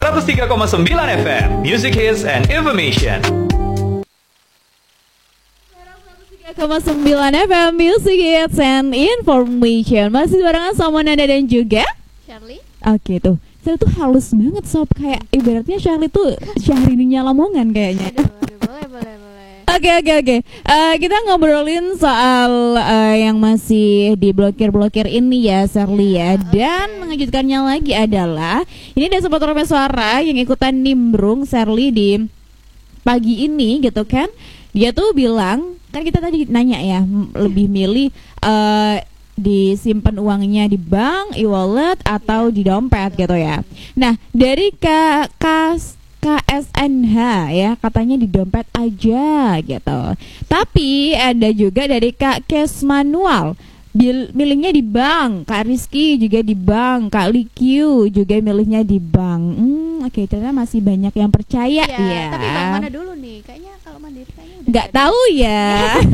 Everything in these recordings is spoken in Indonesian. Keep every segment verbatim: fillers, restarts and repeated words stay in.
seratus tiga koma sembilan F M, Music Hits and Information. seratus tiga koma sembilan F M, Music Hits and Information. Masih barengan sama Nanda dan juga Charlie. Oke tuh, saya tuh halus banget sob. Kayak ibaratnya Charlie tuh Syahrini Lamongan kayaknya. Aduh, aduh, boleh, boleh, boleh. Oke oke oke. Eh, kita ngobrolin soal uh, yang masih diblokir-blokir ini ya, Charlie ya. Dan okay. mengejutkannya lagi adalah ini ada sobat Romes Suara yang ikutan nimbrung Charlie di pagi ini gitu kan. Dia tuh bilang, kan kita tadi nanya ya, lebih milih uh, disimpan uangnya di bank, e-wallet atau di dompet gitu ya. Nah, dari Kak Kas K S N H ya, katanya di dompet aja gitu. Tapi ada juga dari Kak Kes Manual, bil- milihnya di bank. Kak Rizky juga di bank. Kak Likyu juga milihnya di bank. Hmm, oke, okay, ternyata masih banyak yang percaya ya. Ya, tapi bank mana dulu nih? Kayaknya kalau Mandiri kayaknya udah Gak tahu ya.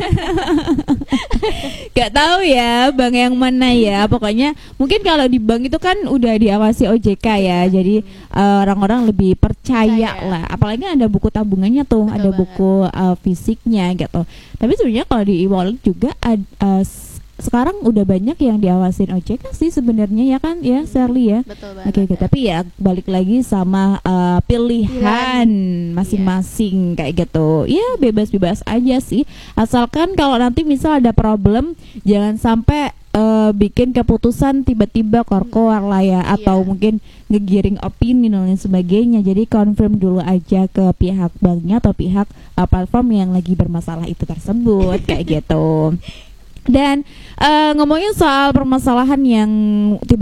Gak tahu ya bank yang mana ya. Pokoknya mungkin kalau di bank itu kan udah diawasi O J K ya. Jadi uh, orang-orang lebih percaya Percaya. lah. Apalagi ada buku tabungannya tuh, Betul ada banget. buku uh, fisiknya gitu. Tapi sebenarnya kalau di e-wallet juga ad, uh, s- sekarang udah banyak yang diawasin O J K sih sebenarnya ya kan ya, Charlie ya. Betul banget. Oke, oke, tapi ya balik lagi sama uh, pilihan masing-masing kayak gitu. Ya bebas-bebas aja sih. Asalkan kalau nanti misal ada problem, jangan sampai uh, bikin keputusan tiba-tiba kor-kor lah ya, atau Iya. mungkin ngegiring opini dan lain sebagainya. Jadi confirm dulu aja ke pihak banknya atau pihak uh, platform yang lagi bermasalah itu tersebut kayak gitu. Dan uh, ngomongin soal permasalahan yang tiba